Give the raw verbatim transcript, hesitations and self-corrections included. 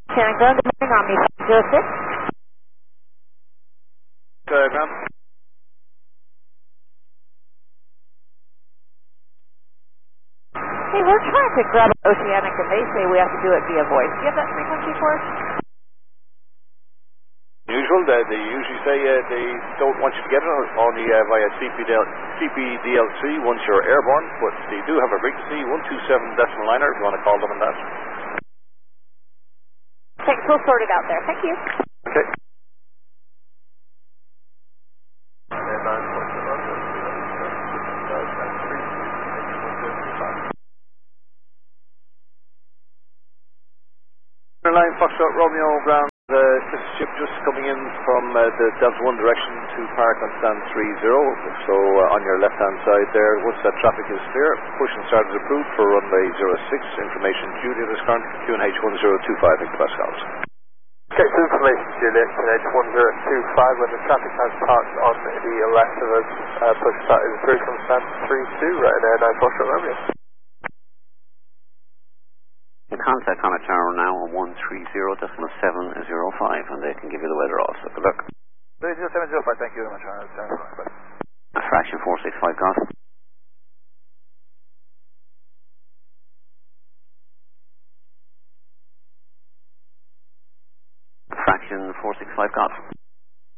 Shannon Ground, good morning, Omni five zero six. Uh, ground. Hey, we're trying to grab Oceanic and they say we have to do it via voice. Do you have that frequency for us? Usual, they, they usually say uh, they don't want you to get it only uh, via C P D L three once you're airborne, but they do have a frequency, one two seven decimal liner if you want to call them on that. Thanks, we'll sort it out there. Thank you. Okay. Line Foxtrot Romeo ground, uh, this ship just coming in from uh, the Delta one direction to park on stand three zero, so uh, on your left hand side there, once that traffic is clear, push and start is approved for runway zero six, information Juliet is current, Q N H one zero two five hectopascals. Okay, so information Juliet, Q N H one zero two five, when the traffic has parked on the left of us, uh, push start is approved from stand three two, right in Air nine Foxtrot Romeo. Contact Connor Tower now on one three zero decimal seven zero five, and they can give you the weather also. Good luck. three zero seven zero five, thank you very much. Right, Fraction four six five golf. Fraction four six five golf.